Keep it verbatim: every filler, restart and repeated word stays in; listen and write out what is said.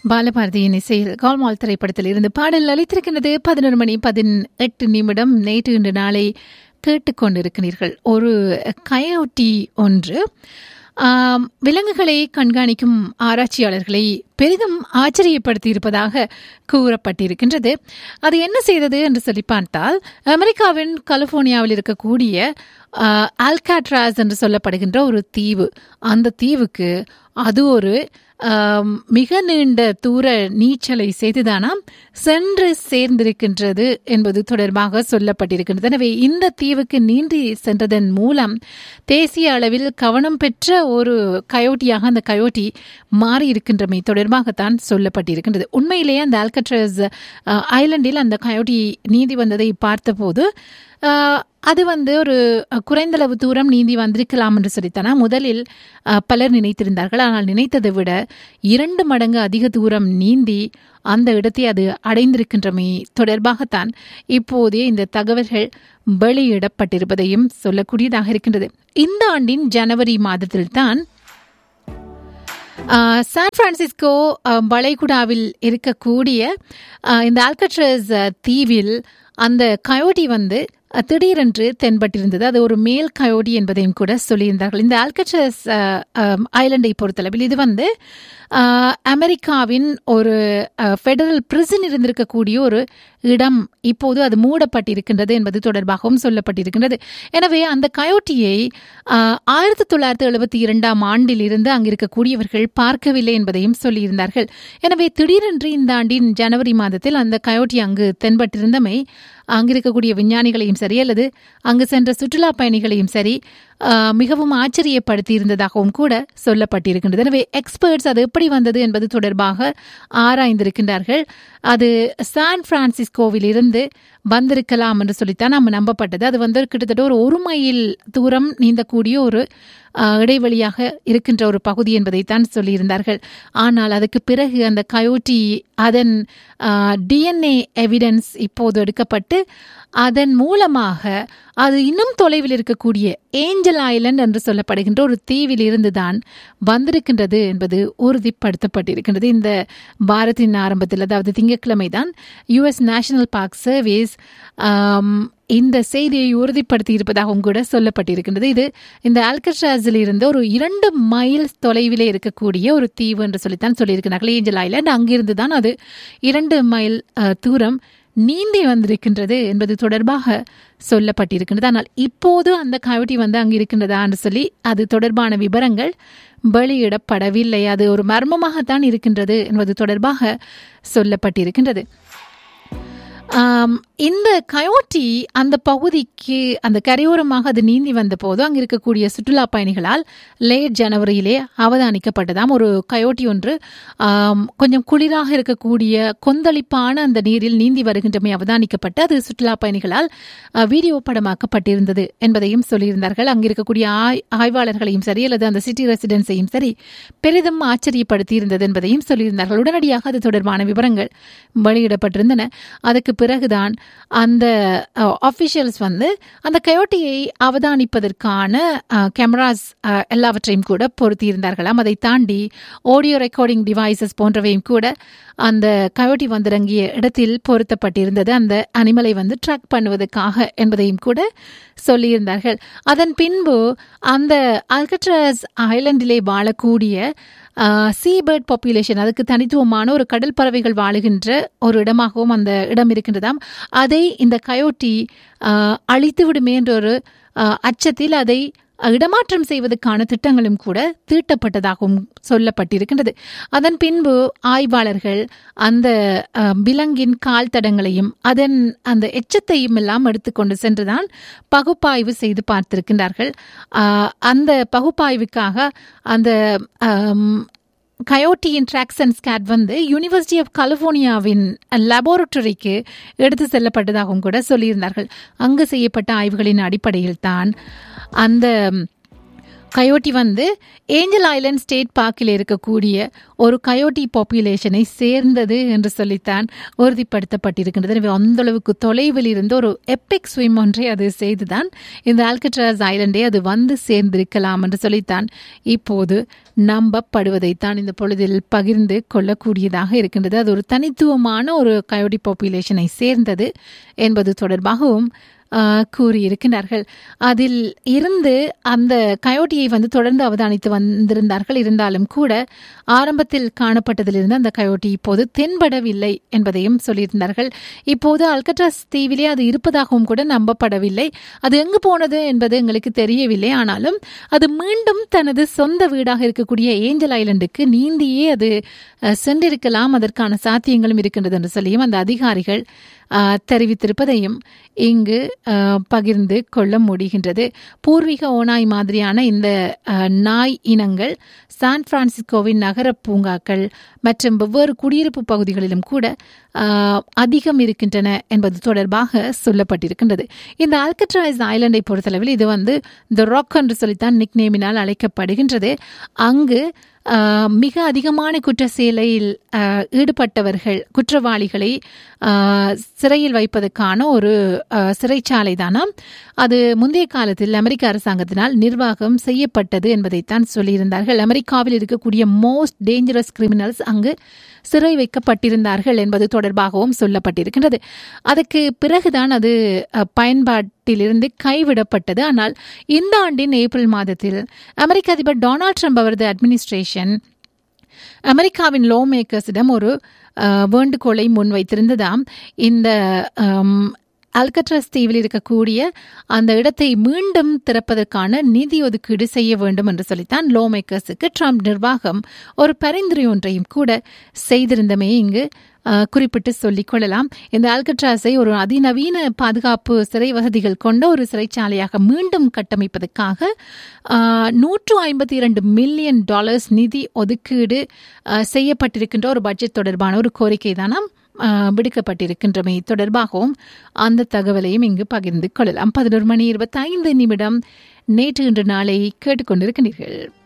பாலபாரதியின் இசையில் கால்மால் திரைப்படத்தில் இருந்து பாடல் அளித்திருக்கின்றது. பதினொரு மணி பதினெட்டு நிமிடம். நேற்று இன்று நாளை கேட்டுக்கொண்டிருக்கிறீர்கள். ஒரு கயோட்டி ஒன்று விலங்குகளை கண்காணிக்கும் ஆராய்ச்சியாளர்களை பெரிதும் ஆச்சரியப்படுத்தி இருப்பதாக கூறப்பட்டிருக்கின்றது. அது என்ன செய்தது என்று சொல்லி பார்த்தால், அமெரிக்காவின் கலிபோர்னியாவில் இருக்கக்கூடிய ஆல்காட்ராஸ் என்று சொல்லப்படுகின்ற ஒரு தீவு, அந்த தீவுக்கு அது ஒரு மிக நீண்ட தூர நீச்சலை செய்துதானாம் சென்று சேர்ந்திருக்கின்றது என்பது தொடர்பாக சொல்லப்பட்டிருக்கின்றது. எனவே இந்த தீவுக்கு நீந்தி சென்றதன் மூலம் தேசிய அளவில் கவனம் பெற்ற ஒரு கயோட்டியாக அந்த கயோட்டி மாறி இருக்கின்றமை தொடர்பாகத்தான் சொல்லப்பட்டிருக்கின்றது. உண்மையிலேயே அந்த ஆல்கட்ராஸ் ஐலண்டில் அந்த கயோட்டி நீந்தி வந்ததை பார்த்தபோது அது வந்து ஒரு குறைந்தளவு தூரம் நீந்தி வந்திருக்கலாம் என்று சொல்லித்தானா முதலில் பலர் நினைத்திருந்தார்கள். ஆனால் நினைத்ததை விட இரண்டு மடங்கு அதிக தூரம் நீந்தி அந்த இடத்தை அது அடைந்திருக்கின்றமை தொடர்பாகத்தான் இப்போதே இந்த தகவல்கள் வெளியிடப்பட்டிருப்பதையும் சொல்லக்கூடியதாக இருக்கின்றது. இந்த ஆண்டின் ஜனவரி மாதத்தில் தான் சான் பிரான்சிஸ்கோ வளைகுடாவில் இருக்கக்கூடிய இந்த ஆல்கட்ராஸ் தீவில் அந்த கயோட்டி வந்து திடீரென்று தென்பட்டிருந்தது. அது ஒரு மேல் கயோடி என்பதையும் கூட சொல்லியிருந்தார்கள். இந்த ஆல்கட்ராஸ் ஐலண்டை பொறுத்தளவில் இது வந்து அமெரிக்காவின் ஒரு ஃபெடரல் பிரிசன் இருந்திருக்கக்கூடிய ஒரு இடம். இப்போது அது மூடப்பட்டிருக்கின்றது என்பது தொடர்பாகவும் சொல்லப்பட்டிருக்கின்றது. எனவே அந்த கயோட்டியை ஆயிரத்தி தொள்ளாயிரத்தி எழுபத்தி இரண்டாம் ஆண்டில் இருந்து அங்கு இருக்கக்கூடியவர்கள் பார்க்கவில்லை என்பதையும் சொல்லியிருந்தார்கள். எனவே திடீரென்று இந்த ஆண்டின் ஜனவரி மாதத்தில் அந்த கயோட்டி அங்கு தென்பட்டிருந்தமை அங்கிருக்கக்கூடிய விஞ்ஞானிகளையும் சரி அல்லது அங்கு சென்ற சுற்றுலா பயணிகளையும் சரி மிகவும் ஆச்சரியப்படுத்தி இருந்ததாகவும் கூட சொல்லப்பட்டிருக்கின்றது. எனவே எக்ஸ்பர்ட்ஸ் அது எப்படி வந்தது என்பது தொடர்பாக ஆராய்ந்திருக்கின்றார்கள். அது சான் பிரான்சிஸ்கோவில் இருந்து வந்திருக்கலாம் என்று சொல்லித்தான் நம்ம நம்பப்பட்டது. அது வந்து கிட்டத்தட்ட ஒரு ஒரு மைல் தூரம் நீந்தக்கூடிய ஒரு இடைவெளியாக இருக்கின்ற ஒரு பகுதி என்பதைத்தான் சொல்லியிருந்தார்கள். ஆனால் அதுக்கு பிறகு அந்த கயோட்டி அதன் டிஎன்ஏ எவிடன்ஸ் இப்போது எடுக்கப்பட்டு அதன் மூலமாக அது இன்னும் தொலைவில் இருக்கக்கூடிய ஏஞ்சல் ஐலண்ட் என்று சொல்லப்படுகின்ற ஒரு தீவில் இருந்துதான் வந்திருக்கின்றது என்பது உறுதிப்படுத்தப்பட்டிருக்கின்றது. இந்த வாரத்தின் ஆரம்பத்தில், அதாவது திங்கட்கிழமை தான் யுஎஸ் நேஷனல் பார்க் சர்வீஸ் இந்த செய்தியை உறுதிப்படுத்தி இருப்பதாகவும் கூட சொல்லப்பட்டிருக்கின்றது. இது இந்த ஆல்கட்ராஸில் இருந்து ஒரு இரண்டு மைல் தொலைவிலே இருக்கக்கூடிய ஒரு தீவு என்று சொல்லித்தான் சொல்லியிருக்கிறார்கள், ஏஞ்சல் ஐலண்ட். அங்கிருந்து தான் அது இரண்டு மைல் தூரம் நீந்தி வந்திருக்கின்றது என்பது தொடர்பாக சொல்லப்பட்டிருக்கின்றது. ஆனால் இப்போது அந்த கயோட்டி வந்து அங்கு இருக்கின்றதா என்று சொல்லி அது தொடர்பான விவரங்கள் வெளியிடப்படவில்லை. அது ஒரு மர்மமாகத்தான் இருக்கின்றது என்பது தொடர்பாக சொல்லப்பட்டிருக்கின்றது. இந்த கயோட்டி அந்த பகுதிக்கு அந்த கரையோரமாக அது நீந்தி வந்த போது அங்கு இருக்கக்கூடிய சுற்றுலா பயணிகளால் லேட் ஜனவரியிலே அவதானிக்கப்பட்டதாம். ஒரு கயோட்டி ஒன்று கொஞ்சம் குளிராக இருக்கக்கூடிய கொந்தளிப்பான அந்த நீரில் நீந்தி வருகின்றமை அவதானிக்கப்பட்டு அது சுற்றுலா பயணிகளால் வீடியோ படமாக்கப்பட்டிருந்தது என்பதையும் சொல்லியிருந்தார்கள். அங்கு இருக்கக்கூடிய ஆய் ஆய்வாளர்களையும் சரி அல்லது அந்த சிட்டி ரெசிடென்ஸையும் சரி பெரிதும் ஆச்சரியப்படுத்தி இருந்தது என்பதையும் சொல்லியிருந்தார்கள். உடனடியாக அது தொடர்பான விவரங்கள் வெளியிடப்பட்டிருந்தன. அதுக்கு பிறகுதான் அந்த ஆஃபிஷியல்ஸ் வந்து அந்த கயோட்டியை அவதானிப்பதற்கான கேமராஸ் எல்லாவற்றையும் கூட பொருத்தியிருந்தார்களாம். அதை தாண்டி ஆடியோ ரெக்கார்டிங் டிவைசஸ் போன்றவையும் கூட அந்த கயோட்டி வந்திறங்கிய இடத்தில் பொருத்தப்பட்டிருந்தது, அந்த அனிமலை வந்து ட்ராக் பண்ணுவதற்காக என்பதையும் கூட சொல்லியிருந்தார்கள். அதன் பின்பு அந்த ஆல்கட்ராஸ் ஐலண்டிலே வாழக்கூடிய சீபர்ட் பாப்புலேஷன், அதுக்கு தனித்துவமான ஒரு கடல் பறவைகள் வாழுகின்ற ஒரு இடமாகவும் அந்த இடம் இருக்கின்றதாம். அதை இந்த கயோட்டி அழித்து விடுமே என்ற ஒரு அச்சத்தில் அதை இடமாற்றம் செய்வதற்கான திட்டங்களும் கூட தீட்டப்பட்டதாகவும் சொல்லப்பட்டிருக்கின்றது. அதன் பின்பு ஆய்வாளர்கள் அந்த விலங்கின் கால் தடங்களையும் அதன் அந்த எச்சத்தையும் எல்லாம் எடுத்துக்கொண்டு சென்றுதான் பகுப்பாய்வு செய்து பார்த்திருக்கின்றார்கள். அந்த பகுப்பாய்வுக்காக அந்த கயோட்டியின் ட்ராக்ஸ் அண்ட் ஸ்கேட் வந்து யூனிவர்சிட்டி ஆஃப் கலிபோர்னியாவின் லேபோரட்டரிக்கு எடுத்து செல்லப்பட்டதாகவும் கூட சொல்லியிருந்தார்கள். அங்கு செய்யப்பட்ட ஆய்வுகளின் அடிப்படையில் தான் அந்த கயோட்டி வந்து ஏஞ்சல் ஐலண்ட் ஸ்டேட் பார்க்கில் இருக்கக்கூடிய ஒரு கயோட்டி பாப்புலேஷனை சேர்ந்தது என்று சொல்லித்தான் உறுதிப்படுத்தப்பட்டிருக்கின்றது. எனவே அந்த அளவுக்கு தொலைவில் இருந்து ஒரு எப்பிக் ஸ்விம் ஒன்றை அது செய்துதான் இந்த ஆல்கட்ராஸ் ஐலண்டை அது வந்து சேர்ந்திருக்கலாம் என்று சொல்லித்தான் இப்போது நம்பப்படுவதைத்தான் இந்த பொழுதில் பகிர்ந்து கொள்ளக்கூடியதாக இருக்கின்றது. அது ஒரு தனித்துவமான ஒரு கயோட்டி பாப்புலேஷனை சேர்ந்தது என்பது தொடர்பாகவும் கூறியிருக்கிறார்கள். அதில் இருந்து அந்த கயோட்டியை வந்து தொடர்ந்து அவதானித்து வந்திருந்தார்கள். இருந்தாலும் கூட ஆரம்பத்தில் காணப்பட்டதிலிருந்து அந்த கயோட்டி இப்போது தென்படவில்லை என்பதையும் சொல்லியிருந்தார்கள். இப்போது அல்கட்ராஸ் தீவிலே அது இருப்பதாகவும் கூட நம்பப்படவில்லை. அது எங்கு போனது என்பது எங்களுக்கு தெரியவில்லை. ஆனாலும் அது மீண்டும் தனது சொந்த வீடாக இருக்கக்கூடிய ஏஞ்சல் ஐலண்டுக்கு நீந்தியே அது சென்றிருக்கலாம், அதற்கான சாத்தியங்களும் இருக்கின்றது என்று சொல்லியும் அந்த அதிகாரிகள் தெரிவித்திருப்பதையும் இங்கு பகிர்ந்து கொள்ள முடிகின்றது. பூர்வீக ஓநாய் மாதிரியான இந்த நாய் இனங்கள் சான் பிரான்சிஸ்கோவின் நகர பூங்காக்கள் மற்றும் வெவ்வேறு குடியிருப்பு பகுதிகளிலும் கூட அதிகம் இருக்கின்றன என்பது தொடர்பாக சொல்லப்பட்டிருக்கின்றது. இந்த ஆல்கட்ராஸ் ஐலண்டை பொறுத்தளவில் இது வந்து த ராக் என்று சொல்லித்தான் நிக் நேமினால் அழைக்கப்படுகின்றது. அங்கு மிக அதிகமான குற்ற செயலில் ஈடுபட்டவர்கள் குற்றவாளிகளை சிறையில் வைப்பதற்கான ஒரு சிறைச்சாலை தானாம். அது முந்தைய காலத்தில் அமெரிக்க அரசாங்கத்தினால் நிர்வாகம் செய்யப்பட்டது என்பதைத்தான் சொல்லியிருந்தார்கள். அமெரிக்காவில் இருக்கக்கூடிய மோஸ்ட் டேஞ்சரஸ் கிரிமினல்ஸ் அங்கு சிறை வைக்கப்பட்டிருந்தார்கள் என்பது தொடர்பாகவும் சொல்லப்பட்டிருக்கின்றது. அதற்கு பிறகுதான் அது பயன்பாட்டிலிருந்து கைவிடப்பட்டது. ஆனால் இந்த ஆண்டின் ஏப்ரல் மாதத்தில் அமெரிக்க அதிபர் டொனால்ட் ட்ரம்ப் அவரது அட்மினிஸ்ட்ரேஷன் அமெரிக்காவின் லோ மேக்கர்ஸிடம் ஒரு வேண்டுகோளை முன்வைத்திருந்ததாம். இந்த அல்கட்ராஸ் தீவில் இருக்கக்கூடிய அந்த இடத்தை மீண்டும் திறப்பதற்கான நிதி ஒதுக்கீடு செய்ய வேண்டும் என்று சொல்லித்தான் லோ மேக்கர்ஸுக்கு ட்ரம்ப் நிர்வாகம் ஒரு பரிந்துரை ஒன்றையும் கூட செய்திருந்தமே இங்கு குறிப்பிட்டு சொல்லிக் கொள்ளலாம். இந்த ஆல்கட்ராஸை ஒரு அதிநவீன பாதுகாப்பு சிறை வசதிகள் கொண்ட ஒரு சிறைச்சாலையாக மீண்டும் கட்டமைப்பதற்காக நூற்று ஐம்பத்தி இரண்டு மில்லியன் டாலர்ஸ் நிதி ஒதுக்கீடு செய்யப்பட்டிருக்கின்ற ஒரு பட்ஜெட் தொடர்பான ஒரு கோரிக்கை தானாம் விடுக்கப்பட்டிருக்கின்றமை தொடர்பாகவும் அந்த தகவலையும் இங்கு பகிர்ந்து கொள்ளலாம். பதினோரு மணி இருபத்தி ஐந்து நிமிடம் நேற்று இன்று நாளை கேட்டுக்கொண்டிருக்கிறீர்கள்.